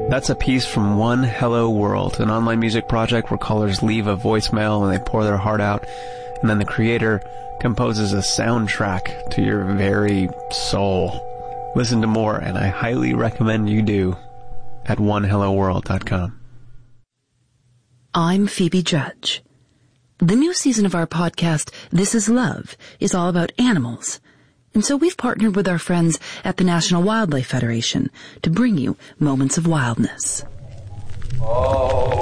That's a piece from One Hello World, an online music project where callers leave a voicemail and they pour their heart out, and then the creator composes a soundtrack to your very soul. Listen to more, and I highly recommend you do, at onehelloworld.com. I'm Phoebe Judge. The new season of our podcast, This Is Love, is all about animals. And so we've partnered with our friends at the National Wildlife Federation to bring you Moments of Wildness.